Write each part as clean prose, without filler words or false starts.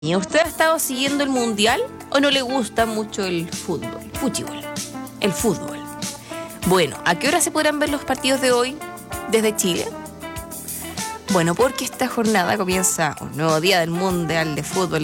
¿Y usted ha estado siguiendo el mundial o no le gusta mucho el fútbol? El fútbol. Bueno, ¿a qué hora se podrán ver los partidos de hoy desde Chile? Bueno, porque esta jornada comienza un nuevo día del Mundial de Fútbol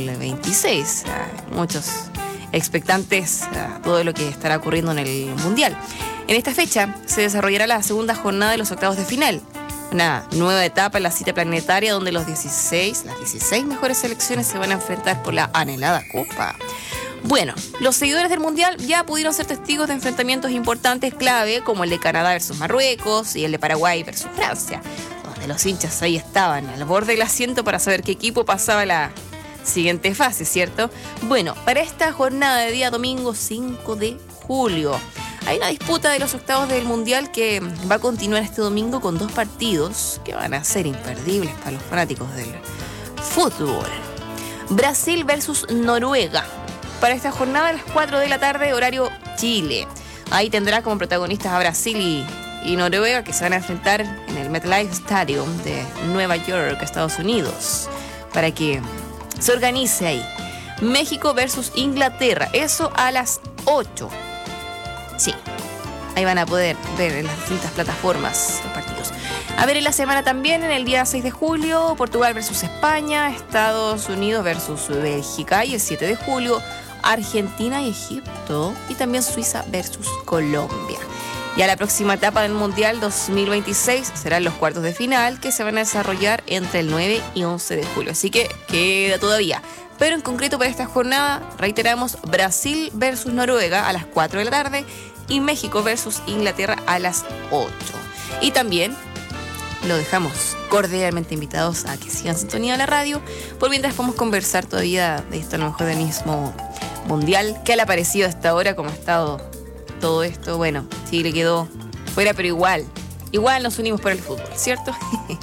2026. Muchos expectantes a todo lo que estará ocurriendo en el Mundial. En esta fecha se desarrollará la segunda jornada de los octavos de final. Una nueva etapa en la cita planetaria donde las 16 mejores selecciones se van a enfrentar por la anhelada Copa. Bueno, los seguidores del Mundial ya pudieron ser testigos de enfrentamientos importantes clave como el de Canadá versus Marruecos y el de Paraguay versus Francia, donde los hinchas ahí estaban al borde del asiento para saber qué equipo pasaba a la siguiente fase, ¿cierto? Bueno, para esta jornada de día domingo 5 de julio, hay una disputa de los octavos del Mundial que va a continuar este domingo con dos partidos que van a ser imperdibles para los fanáticos del fútbol. Brasil versus Noruega. Para esta jornada a las 4 de la tarde, horario Chile. Ahí tendrá como protagonistas a Brasil y Noruega, que se van a enfrentar en el MetLife Stadium de Nueva York, Estados Unidos, para que se organice ahí. México versus Inglaterra, eso a las 8. Sí, ahí van a poder ver en las distintas plataformas los partidos. A ver en la semana también, en el día 6 de julio, Portugal versus España, Estados Unidos versus Bélgica, y el 7 de julio, Argentina y Egipto, y también Suiza versus Colombia. Ya la próxima etapa del Mundial 2026 serán los cuartos de final, que se van a desarrollar entre el 9 y 11 de julio, así que queda todavía. Pero en concreto para esta jornada, reiteramos, Brasil versus Noruega a las 4 de la tarde y México versus Inglaterra a las 8. Y también lo dejamos cordialmente invitados a que sigan sintonía de la radio, por mientras podemos conversar todavía de esto, a lo mejor del mismo Mundial. ¿Qué le ha parecido hasta ahora? ¿Cómo ha estado todo esto? Bueno, sí le quedó fuera, pero igual nos unimos por el fútbol, ¿cierto?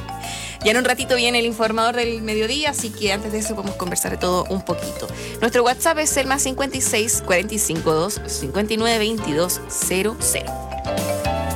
Ya en un ratito viene el informador del mediodía, así que antes de eso podemos conversar de todo un poquito. Nuestro WhatsApp es el +56 452 59 22 00.